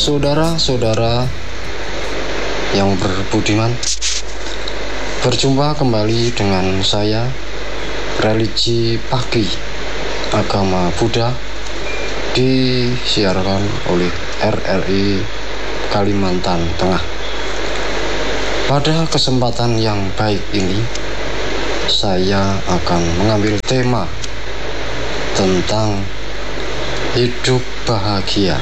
Saudara-saudara yang berbudiman, berjumpa kembali dengan saya, Religi Pagi Agama Buddha, disiarkan oleh RRI Kalimantan Tengah. Pada kesempatan yang baik ini, saya akan mengambil tema tentang hidup bahagia.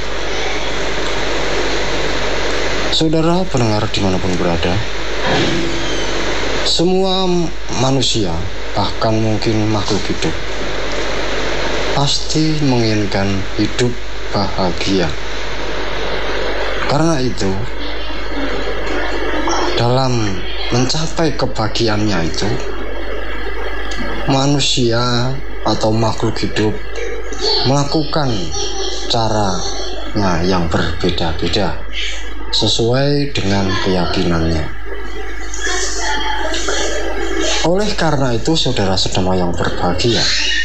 Saudara pendengar dimanapun berada, semua manusia, bahkan mungkin makhluk hidup, pasti menginginkan hidup bahagia. Karena itu, dalam mencapai kebahagiaannya itu, manusia atau makhluk hidup melakukan caranya yang berbeda-beda sesuai dengan keyakinannya. Oleh karena itu, saudara-saudara yang berbahagia,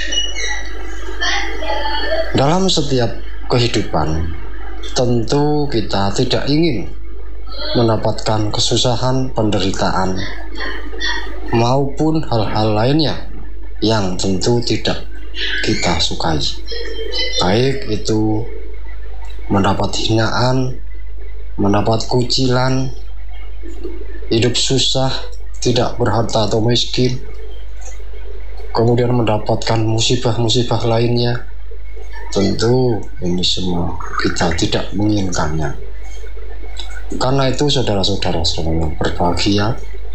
dalam setiap kehidupan tentu kita tidak ingin mendapatkan kesusahan, penderitaan, maupun hal-hal lainnya yang tentu tidak kita sukai. Baik itu mendapat hinaan, mendapat kucilan, hidup susah, tidak berharta atau miskin, kemudian mendapatkan musibah-musibah lainnya. Tentu ini semua kita tidak menginginkannya. Karena itu saudara-saudara yang berbahagia,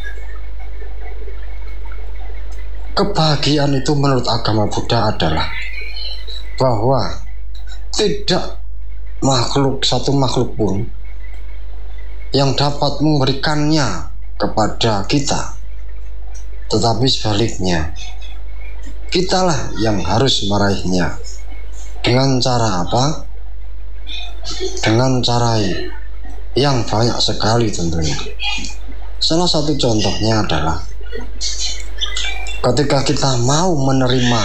kebahagiaan itu menurut agama Buddha adalah bahwa tidak satu makhluk pun yang dapat memberikannya kepada kita, tetapi sebaliknya kitalah yang harus meraihnya. Dengan cara apa? Dengan cara yang banyak sekali tentunya. Salah satu contohnya adalah ketika kita mau menerima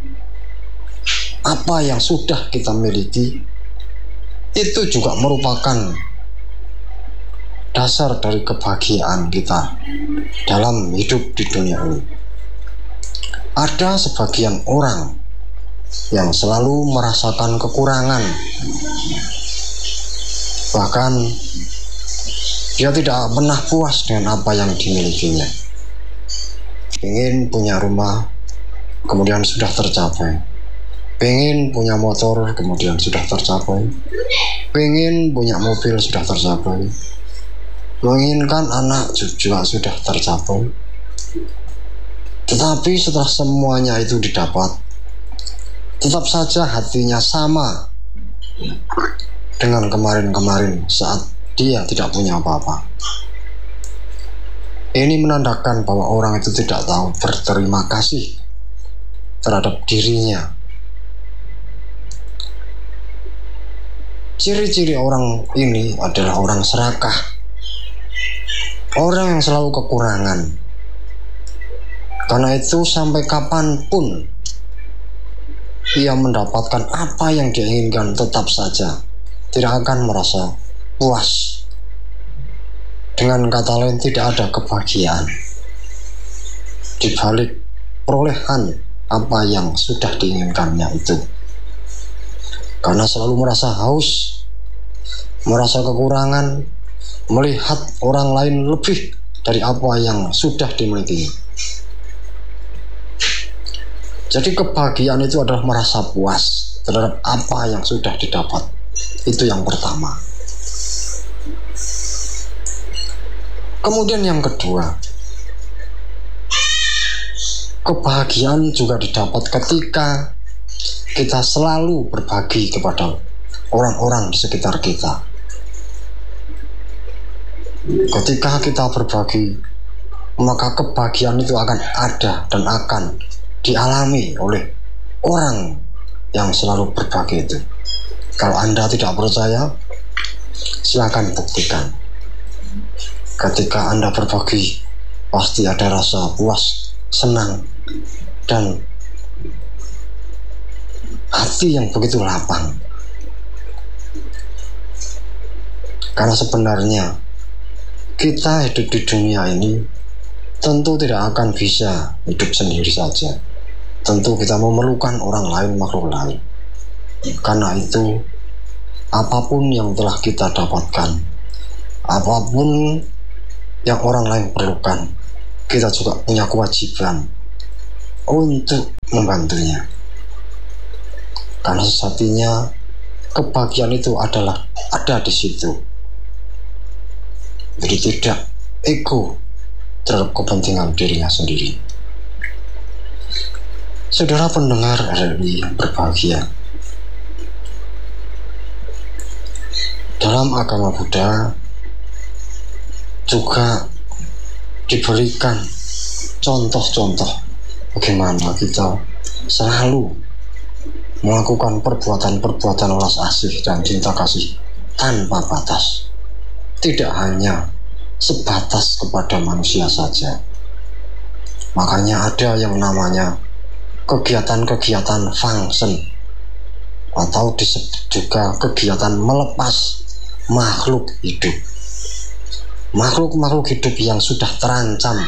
apa yang sudah kita miliki, itu juga merupakan dasar dari kebahagiaan kita dalam hidup di dunia ini. Ada sebagian orang yang selalu merasakan kekurangan, bahkan dia tidak pernah puas dengan apa yang dimilikinya. Pengen punya rumah, kemudian sudah tercapai. Pengen punya motor, kemudian sudah tercapai. Pengen punya mobil, sudah tercapai. Menginginkan anak juga sudah tercapai. Tetapi setelah semuanya itu didapat, tetap saja hatinya sama dengan kemarin-kemarin saat dia tidak punya apa-apa. Ini menandakan bahwa orang itu tidak tahu berterima kasih terhadap dirinya. Ciri-ciri orang ini adalah orang serakah, orang yang selalu kekurangan. Karena itu sampai kapanpun ia mendapatkan apa yang dia inginkan, tetap saja tidak akan merasa puas. Dengan kata lain, tidak ada kebahagiaan di balik perolehan apa yang sudah diinginkannya itu. Karena selalu merasa haus, merasa kekurangan, melihat orang lain lebih dari apa yang sudah dimiliki. Jadi kebahagiaan itu adalah merasa puas terhadap apa yang sudah didapat. Itu yang pertama. Kemudian yang kedua, kebahagiaan juga didapat ketika kita selalu berbagi kepada orang-orang di sekitar kita. Ketika kita berbagi, maka kebahagiaan itu akan ada dan akan dialami oleh orang yang selalu berbagi itu. Kalau Anda tidak percaya, silakan buktikan. Ketika Anda berbagi, pasti ada rasa puas, senang, dan hati yang begitu lapang. Karena sebenarnya kita hidup di dunia ini tentu tidak akan bisa hidup sendiri saja. Tentu kita memerlukan orang lain, makhluk lain. Karena itu, apapun yang telah kita dapatkan, apapun yang orang lain perlukan, kita juga punya kewajiban untuk membantunya. Karena sejatinya kebahagiaan itu ada di situ. Jadi tidak ego terhadap kepentingan dirinya sendiri. Saudara pendengar RRI yang berbahagia, dalam agama Buddha juga diberikan contoh-contoh bagaimana kita selalu melakukan perbuatan-perbuatan welas asih dan cinta kasih tanpa batas. Tidak hanya sebatas kepada manusia saja. Makanya ada yang namanya kegiatan-kegiatan function, atau disebut juga kegiatan melepas makhluk hidup. Makhluk-makhluk hidup yang sudah terancam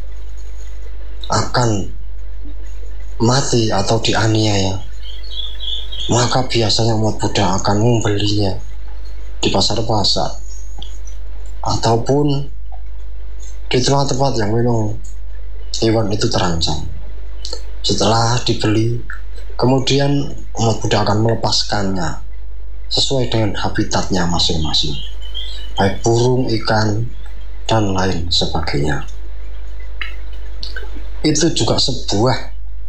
akan mati atau dianiaya, maka biasanya umat Buddha akan membelinya di pasar-pasar ataupun di tempat-tempat yang memang hewan itu terancam. Setelah dibeli, kemudian umat Buddha akan melepaskannya sesuai dengan habitatnya masing-masing, baik burung, ikan, dan lain sebagainya. Itu juga sebuah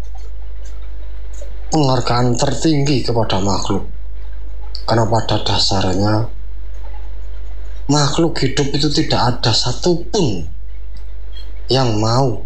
penghargaan tertinggi kepada makhluk, karena pada dasarnya makhluk hidup itu tidak ada satupun yang mau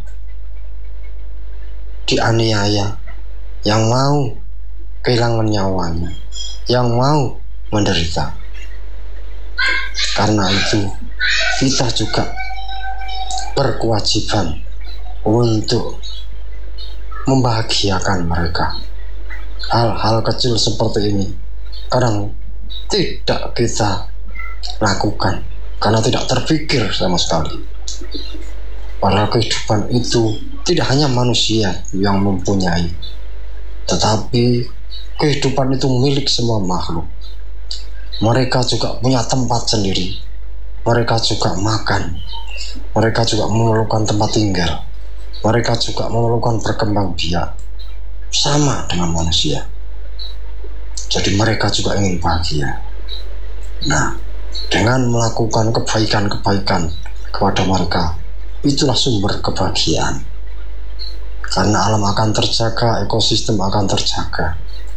dianiaya, yang mau kehilangan nyawanya, yang mau menderita. Karena itu kita juga berkewajiban untuk membahagiakan mereka. Hal-hal kecil seperti ini kadang tidak kita lakukan karena tidak terpikir sama sekali. Padahal kehidupan itu tidak hanya manusia yang mempunyai, tetapi kehidupan itu milik semua makhluk. Mereka juga punya tempat sendiri, mereka juga makan, mereka juga memerlukan tempat tinggal, mereka juga memerlukan berkembang biak, sama dengan manusia. Jadi mereka juga ingin bahagia. Nah, dengan melakukan kebaikan-kebaikan kepada mereka, itulah sumber kebahagiaan. Karena alam akan terjaga, ekosistem akan terjaga,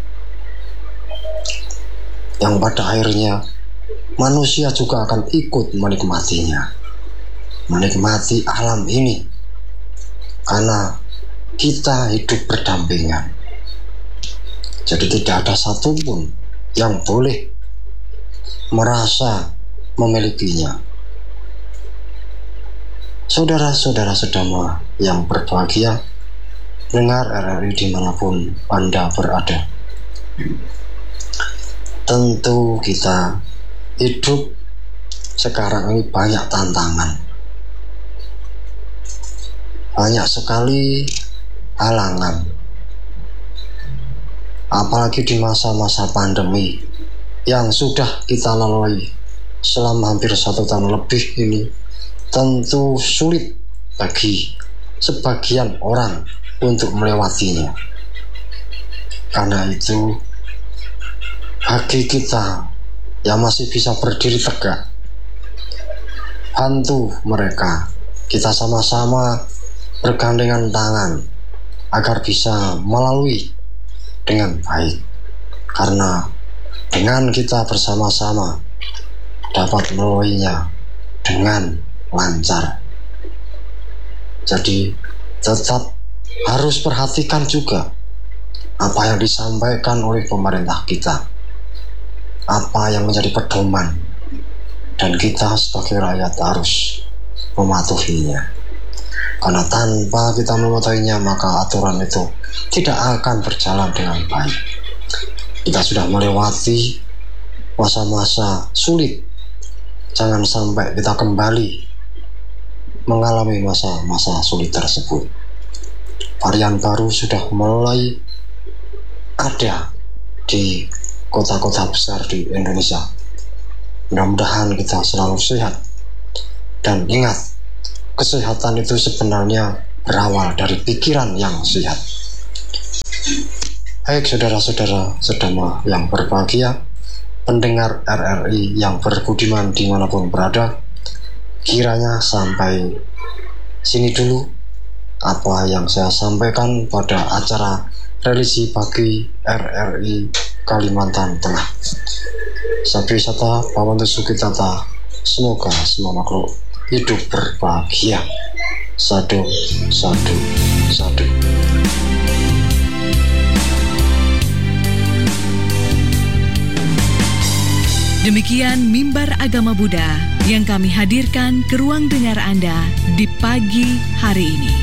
yang pada akhirnya manusia juga akan ikut menikmatinya, menikmati alam ini, karena kita hidup berdampingan. Jadi tidak ada satupun yang boleh merasa memilikinya. Saudara-saudara sedama yang berbahagia, dengar RRI dimanapun Anda berada, tentu kita hidup sekarang ini banyak tantangan, banyak sekali halangan, apalagi di masa-masa pandemi yang sudah kita lalui selama hampir 1 tahun lebih ini. Tentu sulit bagi sebagian orang untuk melewatinya. Karena itu, bagi kita yang masih bisa berdiri tegak, bantu mereka. Kita sama-sama bergandengan tangan agar bisa melalui dengan baik. Karena dengan kita bersama-sama dapat melaluinya dengan lancar. Jadi tetap harus perhatikan juga apa yang disampaikan oleh pemerintah kita, apa yang menjadi pedoman, dan kita sebagai rakyat harus mematuhinya. Karena tanpa kita mematuhinya, maka aturan itu tidak akan berjalan dengan baik. Kita sudah melewati masa-masa sulit Jangan sampai kita kembali mengalami masa-masa sulit tersebut. Varian baru sudah mulai ada di kota-kota besar di Indonesia. Mudah-mudahan kita selalu sehat. Dan ingat, kesehatan itu sebenarnya berawal dari pikiran yang sehat. Baik saudara-saudara sedama yang berbahagia, pendengar RRI yang berbudiman dimanapun berada, kiranya sampai sini dulu apa yang saya sampaikan pada acara religi pagi RRI Kalimantan Tengah. Sabwisata Pawantu Sukitata, semoga semua makhluk hidup berbahagia. Sadu, sadu, sadu. Demikian Mimbar Agama Buddha yang kami hadirkan ke ruang dengar Anda di pagi hari ini.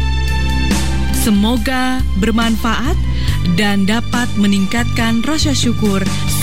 Semoga bermanfaat dan dapat meningkatkan rasa syukur